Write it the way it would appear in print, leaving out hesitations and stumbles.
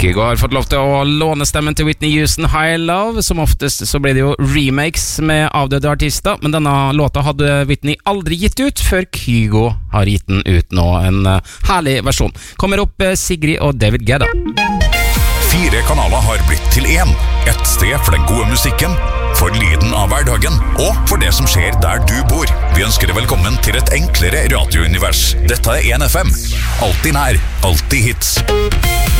Kygo har fått lov til å låne stemmen til Whitney Houston, High Love. Som oftest så ble det jo remakes med avdøde artister, men denne låta hadde Whitney aldri gitt ut før Kygo har gitt den ut nå, en herlig versjon. Kommer opp Sigrid og David Guetta. 4 kanaler har blitt til 1. Et sted for den gode musikken, for lyden av hverdagen, og for det som skjer der du bor. Vi ønsker deg velkommen til et enklere radiounivers. Dette er 1FM. Alltid nær, alltid hits.